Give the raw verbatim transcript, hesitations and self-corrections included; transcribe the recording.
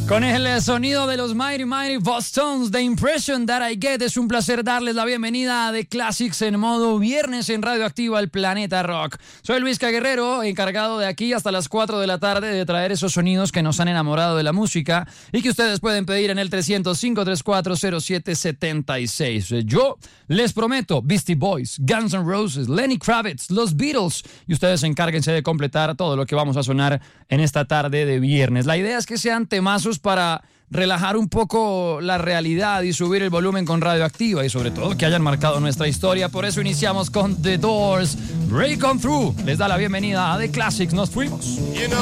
Con el sonido de los Mighty Mighty Bosstones, The Impression That I Get, es un placer darles la bienvenida a The Classics en modo viernes en Radio Activa, el Planeta Rock. Soy Luis Guerrero, encargado de aquí hasta las cuatro de la tarde de traer esos sonidos que nos han enamorado de la música y que ustedes pueden pedir en el trescientos cinco, treinta y cuatro, cero siete setenta y seis. Yo les prometo Beastie Boys, Guns N' Roses, Lenny Kravitz, los Beatles, y ustedes encárguense de completar todo lo que vamos a sonar en esta tarde de viernes. La idea es que sean temazos para relajar un poco la realidad y subir el volumen con Radioactiva y sobre todo que hayan marcado nuestra historia. Por eso iniciamos con The Doors, Break On Through. Les da la bienvenida a The Classics. Nos fuimos.